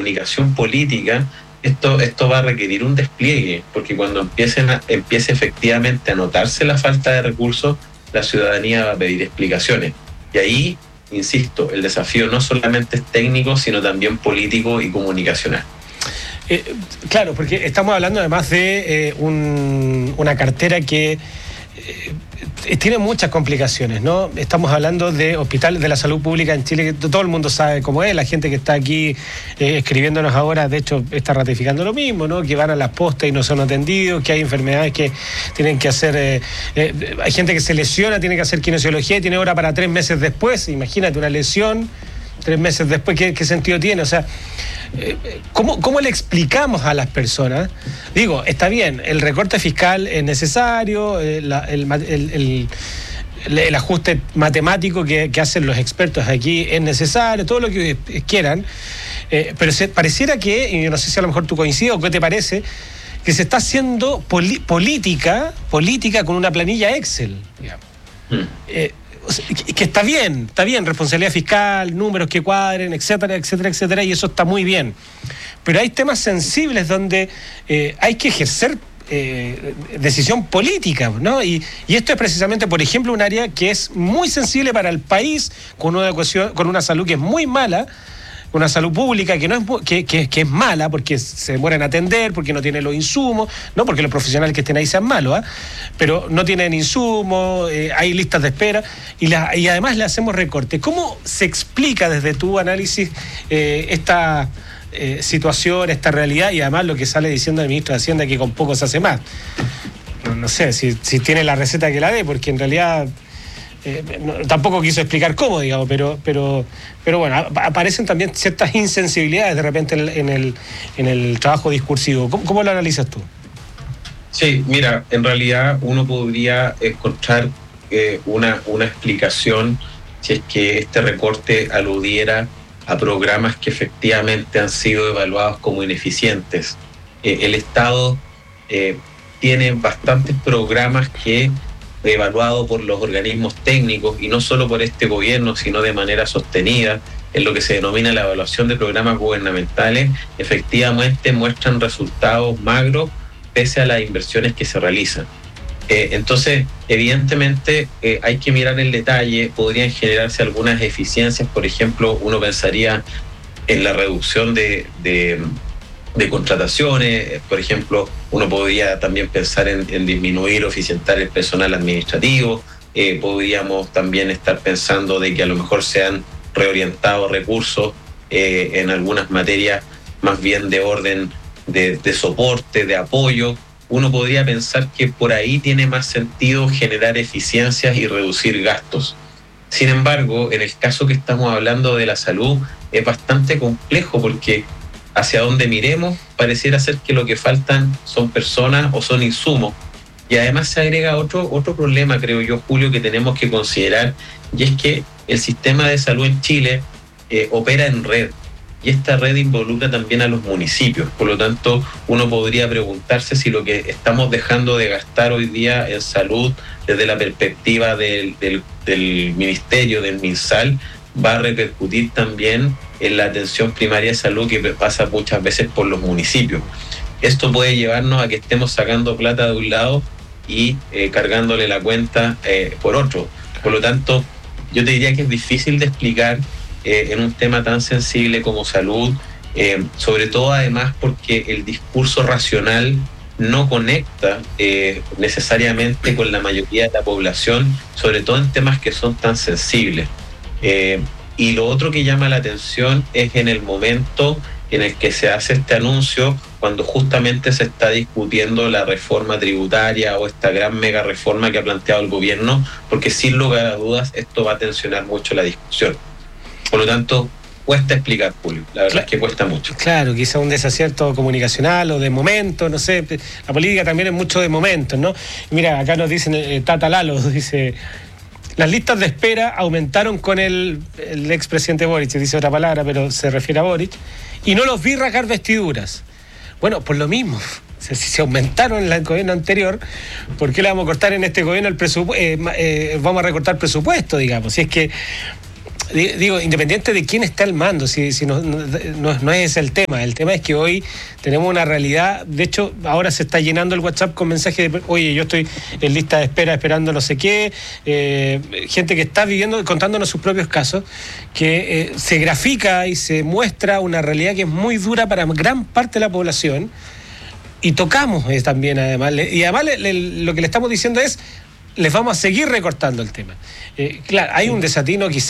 comunicación política, esto va a requerir un despliegue, porque cuando empiece efectivamente a notarse la falta de recursos, la ciudadanía va a pedir explicaciones. Y ahí, insisto, el desafío no solamente es técnico, sino también político y comunicacional. Claro, porque estamos hablando además de una cartera que tiene muchas complicaciones, ¿no? Estamos hablando de hospitales de la salud pública en Chile, que todo el mundo sabe cómo es. La gente que está aquí escribiéndonos ahora, de hecho, está ratificando lo mismo, ¿no? Que van a las postas y no son atendidos, que hay enfermedades que tienen que hacer... hay gente que se lesiona, tiene que hacer kinesiología y tiene hora para 3 meses después. Imagínate una lesión 3 meses después, ¿qué sentido tiene? O sea, ¿cómo le explicamos a las personas? Digo, está bien, el recorte fiscal es necesario, el ajuste matemático que hacen los expertos aquí es necesario, todo lo que quieran, pero pareciera que, y no sé si a lo mejor tú coincides o qué te parece, que se está haciendo política con una planilla Excel, digamos. Que está bien, responsabilidad fiscal, números que cuadren, etcétera, y eso está muy bien. Pero hay temas sensibles donde hay que ejercer decisión política, ¿no? Y esto es precisamente, por ejemplo, un área que es muy sensible para el país, con una salud que es muy mala, una salud pública que no es que es mala porque se demoran a atender, porque no tiene los insumos, no porque los profesionales que estén ahí sean malos, pero no tienen insumos, hay listas de espera y además le hacemos recortes. ¿Cómo se explica desde tu análisis esta situación, esta realidad y además lo que sale diciendo el ministro de Hacienda, que con poco se hace más? No sé si tiene la receta que la dé, porque en realidad... tampoco quiso explicar cómo, digamos, pero bueno, aparecen también ciertas insensibilidades de repente en el trabajo discursivo. ¿Cómo lo analizas tú? Sí, mira, en realidad uno podría encontrar una explicación si es que este recorte aludiera a programas que efectivamente han sido evaluados como ineficientes. El Estado tiene bastantes programas que evaluado por los organismos técnicos y no solo por este gobierno, sino de manera sostenida, en lo que se denomina la evaluación de programas gubernamentales, efectivamente muestran resultados magros pese a las inversiones que se realizan. Entonces, evidentemente, hay que mirar el detalle, podrían generarse algunas eficiencias, por ejemplo, uno pensaría en la reducción de contrataciones, por ejemplo, uno podría también pensar en disminuir o eficientar el personal administrativo, podríamos también estar pensando de que a lo mejor se han reorientado recursos en algunas materias más bien de orden de soporte, de apoyo. Uno podría pensar que por ahí tiene más sentido generar eficiencias y reducir gastos. Sin embargo, en el caso que estamos hablando de la salud, es bastante complejo porque hacia donde miremos, pareciera ser que lo que faltan son personas o son insumos. Y además se agrega otro problema, creo yo, Julio, que tenemos que considerar, y es que el sistema de salud en Chile opera en red, y esta red involucra también a los municipios. Por lo tanto, uno podría preguntarse si lo que estamos dejando de gastar hoy día en salud, desde la perspectiva del Ministerio, del MinSal, va a repercutir también en la atención primaria de salud que pasa muchas veces por los municipios. Esto puede llevarnos a que estemos sacando plata de un lado y cargándole la cuenta por otro. Por lo tanto, yo te diría que es difícil de explicar en un tema tan sensible como salud, sobre todo además porque el discurso racional no conecta necesariamente con la mayoría de la población, sobre todo en temas que son tan sensibles. Y lo otro que llama la atención es en el momento en el que se hace este anuncio, cuando justamente se está discutiendo la reforma tributaria o esta gran mega reforma que ha planteado el gobierno, porque sin lugar a dudas esto va a tensionar mucho la discusión. Por lo tanto, cuesta explicar, Julio. La verdad es que cuesta mucho. Claro, quizá un desacierto comunicacional o de momento, no sé. La política también es mucho de momentos, ¿no? Mira, acá nos dicen, Tata Lalo dice... Las listas de espera aumentaron con el expresidente Boric, dice otra palabra, pero se refiere a Boric, y no los vi rasgar vestiduras. Bueno, por lo mismo, si se aumentaron en el gobierno anterior, ¿por qué le vamos a cortar en este gobierno el presupuesto? Vamos a recortar presupuesto, digamos. Si es que digo, independiente de quién está al mando, si no es ese el tema es que hoy tenemos una realidad. De hecho, ahora se está llenando el WhatsApp con mensajes de, oye, yo estoy en lista de espera esperando no sé qué, gente que está viviendo, contándonos sus propios casos, que se grafica y se muestra una realidad que es muy dura para gran parte de la población, y tocamos también además, y además lo que le estamos diciendo es, les vamos a seguir recortando el tema. Claro, hay un desatino quizás